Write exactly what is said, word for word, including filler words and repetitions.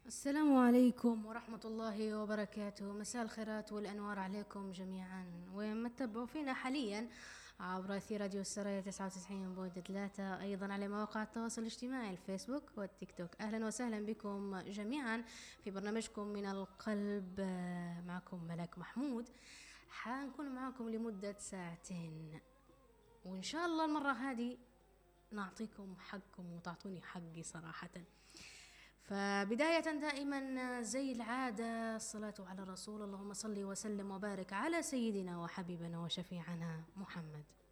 السلام عليكم ورحمة الله وبركاته. مساء الخيرات والأنوار عليكم جميعا، وين ما تتابعوا فينا حاليا عبر أثير راديو السرايا تسعة وتسعين بوينت ثلاثة، أيضا على مواقع التواصل الاجتماعي الفيسبوك والتيك توك. أهلا وسهلا بكم جميعا في برنامجكم من القلب. معكم ملاك محمود، حنكون معكم لمدة ساعتين، وإن شاء الله المرة هذه نعطيكم حقكم وتعطوني حقي صراحة. فبداية دائما زي العادة الصلاة على الرسول، اللهم صل وسلم وبارك على سيدنا وحبيبنا وشفيعنا محمد.